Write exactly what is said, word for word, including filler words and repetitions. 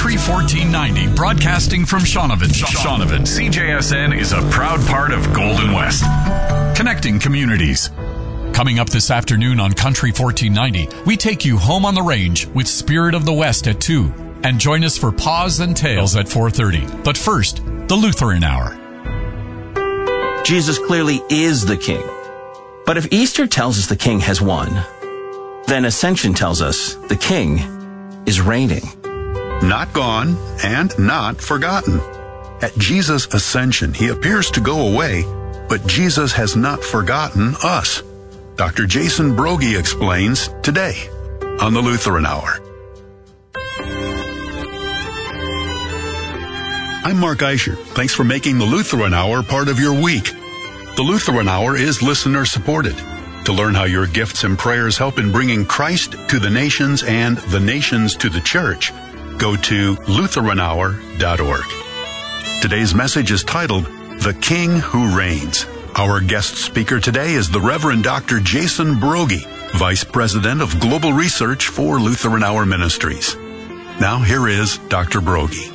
Country fourteen ninety, broadcasting from Shaunavon. Shaunavon, C J S N is a proud part of Golden West, connecting communities. Coming up this afternoon on Country fourteen ninety, we take you home on the range with Spirit of the West at two. And join us for Paws and Tales at four thirty. But first, the Lutheran Hour. Jesus clearly is the King. But if Easter tells us the King has won, then Ascension tells us the King is reigning. Not gone and not forgotten. At Jesus' ascension, he appears to go away, but Jesus has not forgotten us. Doctor Jason Broggi explains today on the Lutheran Hour. I'm Mark Eicher. Thanks for making the Lutheran Hour part of your week. The Lutheran Hour is listener-supported. To learn how your gifts and prayers help in bringing Christ to the nations and the nations to the church, go to Lutheran Hour dot org. Today's message is titled, The King Who Reigns. Our guest speaker today is the Reverend Doctor Jason Broggi, Vice President of Global Research for Lutheran Hour Ministries. Now here is Doctor Broggi.